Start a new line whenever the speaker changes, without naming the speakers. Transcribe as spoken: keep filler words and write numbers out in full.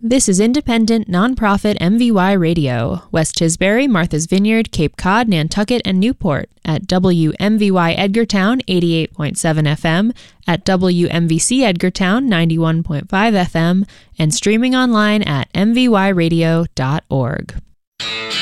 This is independent, nonprofit M V Y Radio, West Tisbury, Martha's Vineyard, Cape Cod, Nantucket, and Newport at W M V Y Edgartown eighty-eight point seven F M, at W M V C Edgartown ninety-one point five F M, and streaming online at m v y radio dot org.